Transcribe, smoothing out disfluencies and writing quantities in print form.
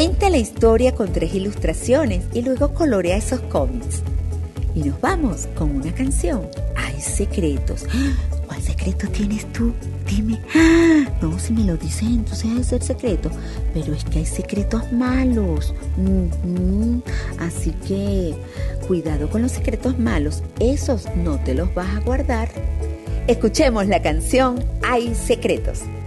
Cuenta la historia con 3 ilustraciones y luego colorea esos cómics. Y nos vamos con una canción. Hay secretos. ¿Cuál secreto tienes tú? Dime. No, si me lo dices, entonces debe ser secreto. Pero es que hay secretos malos. Así que cuidado con los secretos malos. Esos no te los vas a guardar. Escuchemos la canción Hay secretos.